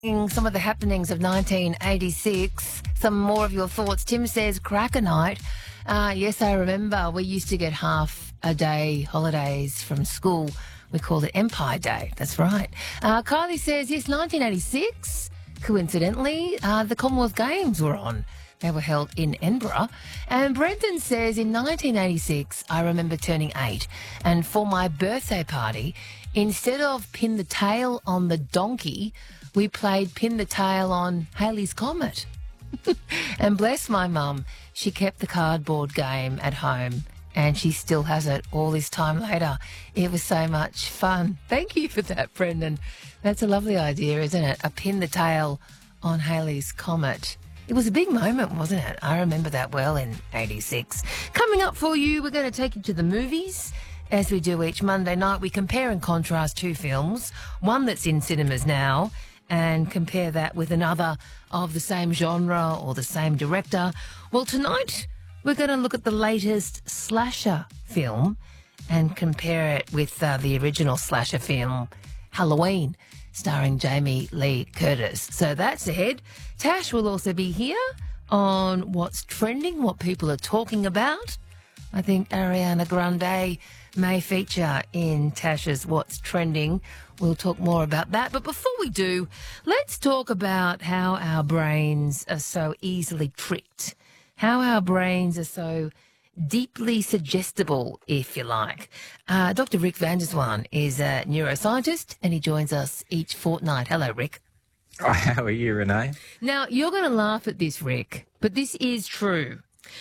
Some of the happenings of 1986, some more of your thoughts. Tim says, cracker night. Yes, I remember we used to get half a day holidays from school. We called it Empire Day. That's right. Kylie says, yes, 1986. Coincidentally, the Commonwealth Games were on. They were held in Edinburgh. And Brendan says, in 1986, I remember turning 8. And for my birthday party, instead of pin the tail on the donkey, we played pin the tail on Halley's Comet. And bless my mum, she kept the cardboard game at home and she still has it all this time later. It was so much fun. Thank you for that, Brendan. That's a lovely idea, isn't it? A pin the tail on Halley's Comet. It was a big moment, wasn't it? I remember that well in 86. Coming up for you, we're going to take you to the movies. As we do each Monday night, we compare and contrast two films, one that's in cinemas now, and compare that with another of the same genre or the same director. Well, tonight we're going to look at the latest slasher film and compare it with the original slasher film, Halloween, starring Jamie Lee Curtis. So that's ahead. Tash will also be here on what's trending, what people are talking about. I think Ariana Grande may feature in Tash's What's Trending. We'll talk more about that. But before we do, let's talk about how our brains are so easily tricked, how our brains are so deeply suggestible, if you like. Dr. Rick van der Zwaan is a neuroscientist and he joins us each fortnight. Hello, Rick. Oh, how are you, Renee? Now, you're going to laugh at this, Rick, but this is true.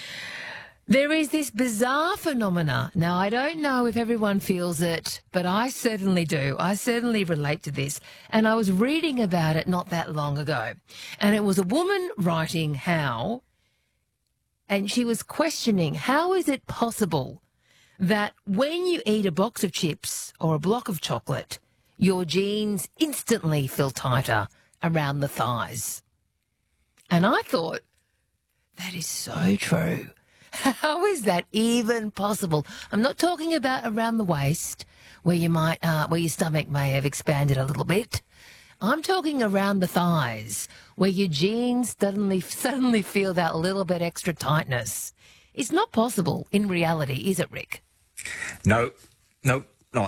There is this bizarre phenomena. Now, I don't know if everyone feels it, but I certainly do. I certainly relate to this. And I was reading about it not that long ago. And it was a woman writing how, and she was questioning, how is it possible that when you eat a box of chips or a block of chocolate, your jeans instantly feel tighter around the thighs? And I thought, that is so true. How is that even possible? I'm not talking about around the waist where you might, where your stomach may have expanded a little bit. I'm talking around the thighs where your jeans suddenly feel that little bit extra tightness. It's not possible in reality, is it, Rick? No, not.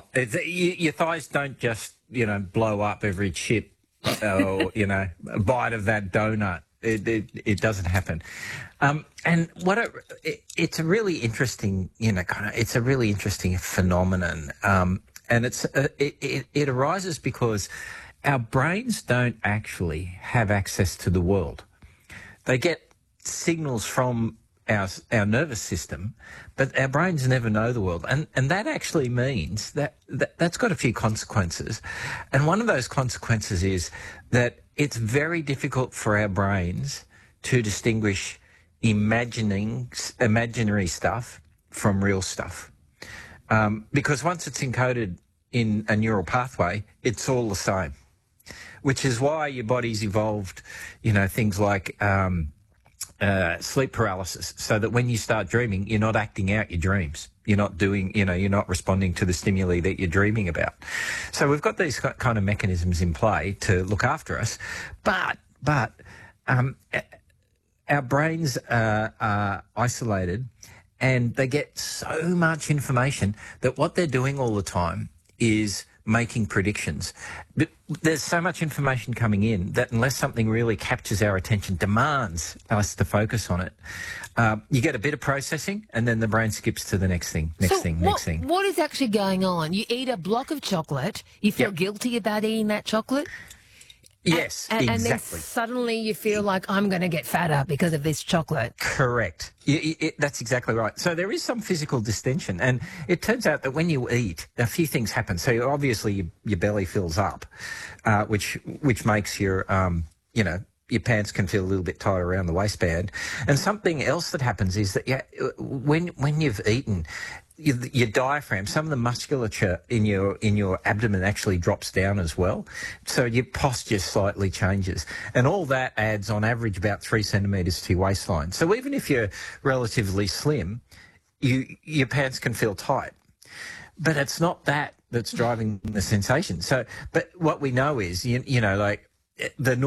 Your thighs don't just, blow up every chip or, a bite of that donut. It doesn't happen. And it's a really interesting, it's a really interesting phenomenon. And it arises because our brains don't actually have access to the world. They get signals from our nervous system, but our brains never know the world. And that actually means that's got a few consequences. And one of those consequences is that it's very difficult for our brains to distinguish imaginary stuff from real stuff. Because once it's encoded in a neural pathway, it's all the same, which is why your body's evolved, things like sleep paralysis, so that when you start dreaming, you're not acting out your dreams. You're not doing, you're not responding to the stimuli that you're dreaming about. So we've got these kind of mechanisms in play to look after us, but our brains are isolated and they get so much information that what they're doing all the time is making predictions. But there's so much information coming in that unless something really captures our attention, demands us to focus on it, you get a bit of processing and then the brain skips to the next thing. What is actually going on? You eat a block of chocolate, you feel guilty about eating that chocolate? Yes, exactly. And then suddenly you feel like I'm going to get fatter because of this chocolate. Correct. That's exactly right. So there is some physical distension, and it turns out that when you eat, a few things happen. So obviously your belly fills up, which makes your your pants can feel a little bit tight around the waistband. And something else that happens is that when you've eaten, your diaphragm, some of the musculature in your abdomen actually drops down as well. So your posture slightly changes. And all that adds on average about 3 centimetres to your waistline. So even if you're relatively slim, your pants can feel tight. But it's not that's driving the sensation. So, but what we know is, the